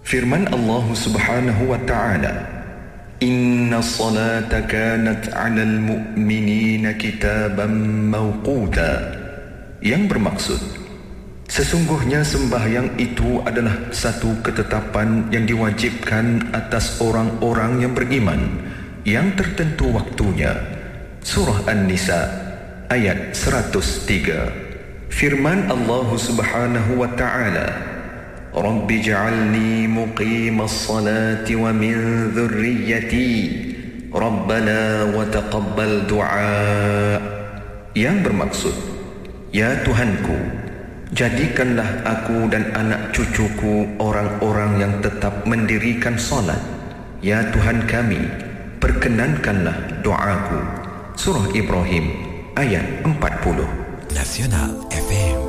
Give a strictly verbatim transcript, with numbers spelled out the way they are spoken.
Firman Allah Subhanahu wa ta'ala, Inna salata kanat 'alal mu'minina kitaban mawquta, yang bermaksud sesungguhnya sembahyang itu adalah satu ketetapan yang diwajibkan atas orang-orang yang beriman, yang tertentu waktunya. Surah An-Nisa ayat seratus tiga. Firman Allah Subhanahu wa ta'ala, Rabbi ja'alni muqimas salati wa min dhurriyyati Rabbana wa taqabbal du'a, yang bermaksud, ya Tuhanku, jadikanlah aku dan anak cucuku orang-orang yang tetap mendirikan solat. Ya Tuhan kami, perkenankanlah doaku. Surah Ibrahim ayat empat puluh. Nasional F M.